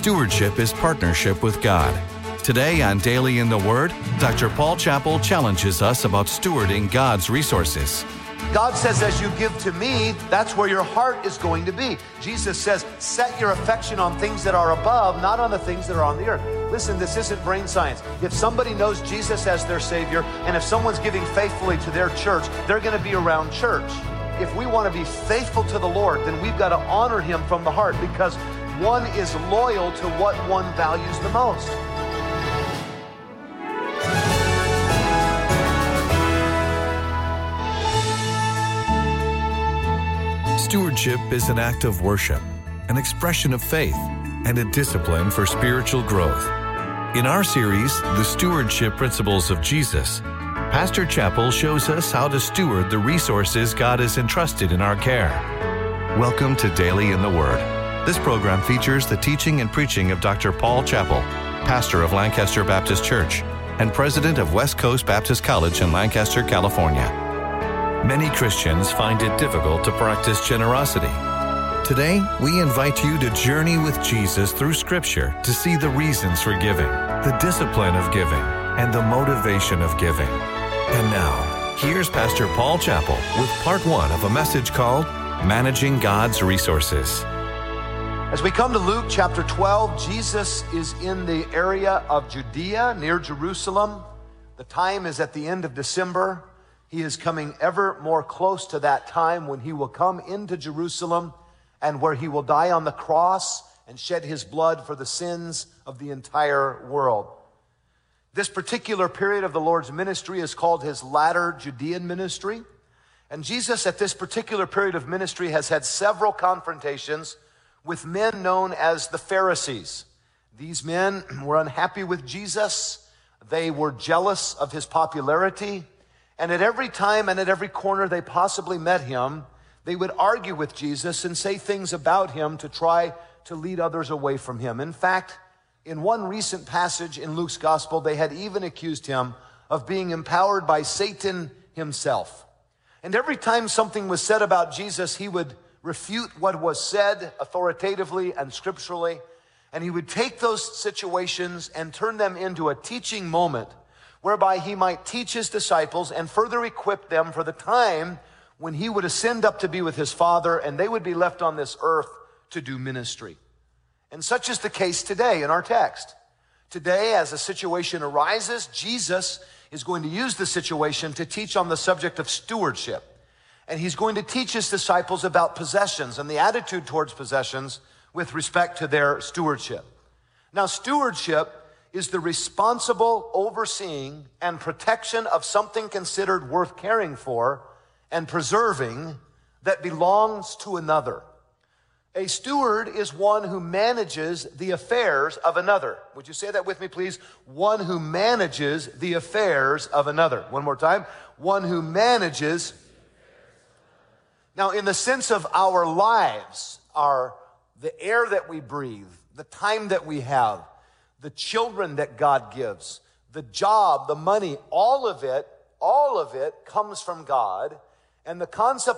Stewardship is partnership with God. Today on Daily in the Word, Dr. Paul Chappell challenges us about stewarding God's resources. God says, as you give to me, that's where your heart is going to be. Jesus says, set your affection on things that are above, not on the things that are on the earth. Listen, this isn't brain science. If somebody knows Jesus as their Savior, and if someone's giving faithfully to their church, they're going to be around church. If we want to be faithful to the Lord, then we've got to honor Him from the heart, because one is loyal to what one values the most. Stewardship is an act of worship, an expression of faith, and a discipline for spiritual growth. In our series, The Stewardship Principles of Jesus, Pastor Chappell shows us how to steward the resources God has entrusted in our care. Welcome to Daily in the Word. This program features the teaching and preaching of Dr. Paul Chappell, pastor of Lancaster Baptist Church and president of West Coast Baptist College in Lancaster, California. Many Christians find it difficult to practice generosity. Today, we invite you to journey with Jesus through Scripture to see the reasons for giving, the discipline of giving, and the motivation of giving. And now, here's Pastor Paul Chappell with part 1 of a message called Managing God's Resources. As we come to Luke chapter 12, Jesus is in the area of Judea near Jerusalem. The time is at the end of December. He is coming ever more close to that time when He will come into Jerusalem and where He will die on the cross and shed His blood for the sins of the entire world. This particular period of the Lord's ministry is called His latter Judean ministry. And Jesus at this particular period of ministry has had several confrontations with men known as the Pharisees. These men were unhappy with Jesus. They were jealous of His popularity. And at every time and at every corner they possibly met Him, they would argue with Jesus and say things about Him to try to lead others away from Him. In fact, in one recent passage in Luke's gospel, they had even accused Him of being empowered by Satan himself. And every time something was said about Jesus, He would refute what was said authoritatively and scripturally, and He would take those situations and turn them into a teaching moment whereby He might teach His disciples and further equip them for the time when He would ascend up to be with His Father and they would be left on this earth to do ministry. And such is the case today in our text. Today, as a situation arises, Jesus is going to use the situation to teach on the subject of stewardship. And He's going to teach His disciples about possessions and the attitude towards possessions with respect to their stewardship. Now, stewardship is the responsible overseeing and protection of something considered worth caring for and preserving that belongs to another. A steward is one who manages the affairs of another. Would you say that with me, please? One who manages the affairs of another. One more time. One who manages. Now, in the sense of our lives, the air that we breathe, the time that we have, the children that God gives, the job, the money, all of it comes from God. And the concept